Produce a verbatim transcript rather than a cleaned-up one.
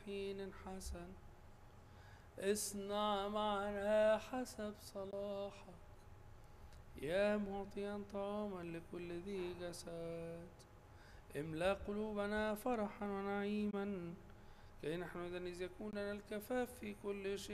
حين حسن. اصنع معنا حسب صلاحك يا معطيا طعاما لكل ذي جسد. املأ قلوبنا فرحا ونعيما كي نحن إذ يكون لنا الكفاف في كل شيء